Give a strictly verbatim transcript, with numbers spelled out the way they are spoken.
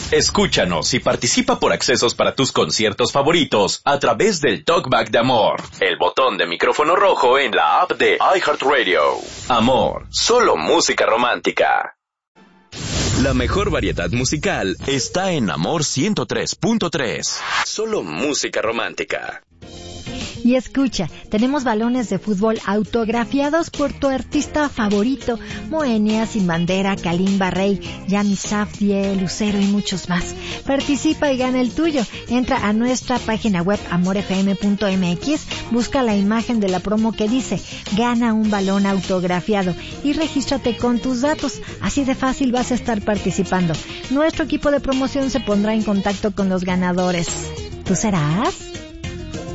Escúchanos y participa por accesos para tus conciertos favoritos a través del Talkback de Amor, el botón de micrófono rojo en la app de iHeartRadio. Amor, solo música romántica. La mejor variedad musical está en Amor ciento tres punto tres. Solo música romántica. Y escucha, tenemos balones de fútbol autografiados por tu artista favorito, Moenia, Sin Bandera, Kalimba Rey, Yami Safdie, Lucero y muchos más. Participa y gana el tuyo. Entra a nuestra página web amor f m punto m x, busca la imagen de la promo que dice gana un balón autografiado y regístrate con tus datos. Así de fácil vas a estar participando. Nuestro equipo de promoción se pondrá en contacto con los ganadores. ¿Tú serás?